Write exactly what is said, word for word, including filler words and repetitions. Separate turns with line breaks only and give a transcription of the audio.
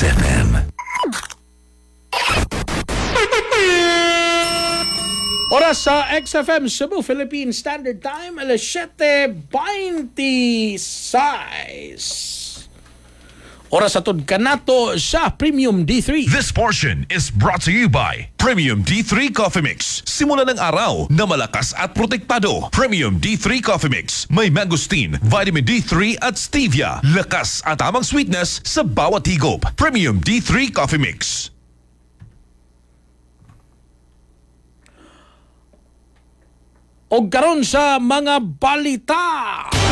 F M.
Oras sa X F M Cebu, Philippine Standard Time, alas siyete veintiséis. Oras atod kanato sa Premium D three.
This portion is brought to you by Premium D three Coffee Mix. Simula ng araw na malakas at protektado. Premium D three Coffee Mix. May mangosteen, vitamin D three at stevia. Lakas at tamang sweetness sa bawat higop. Premium D three Coffee Mix.
O karon sa mga balita.